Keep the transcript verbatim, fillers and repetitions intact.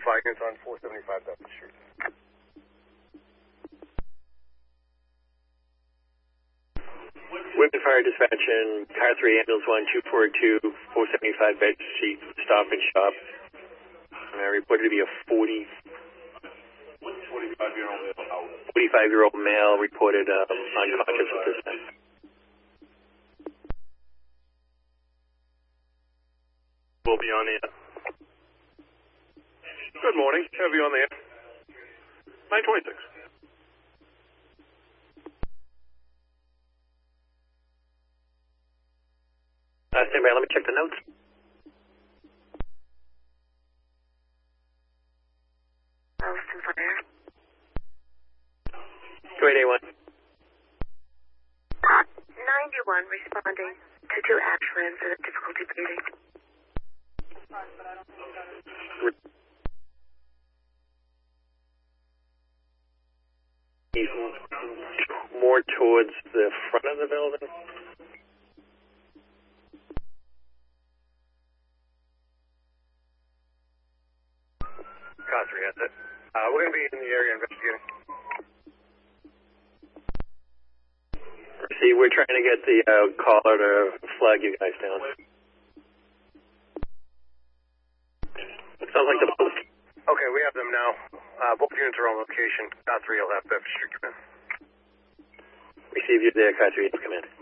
flag units on four seventy-five Bedford Street. Whitman Fire Dispatch, Car three, Ambulance one, two four two, four seventy-five Bedford Street, Stop and Shop. Uh, reported to be a forty, forty-five-year-old male. forty-five-year-old male reported um, unconscious at this time. We'll be on the air. Good morning. Have you on the air? nine twenty-six. Uh, stand by, let me check the notes. Charleston Fire. Go ahead, A one. ninety-one responding to two Ashlands with difficulty breathing. He's more towards the front of the building. Car three, that's it. Uh, we're going to be in the area investigating. See, we're trying to get the uh, caller to flag you guys down. Sounds like the boat. Okay, we have them now. Uh, both units are on location. Car three will have Bedford Street come in. Receive you there, Car three, come in.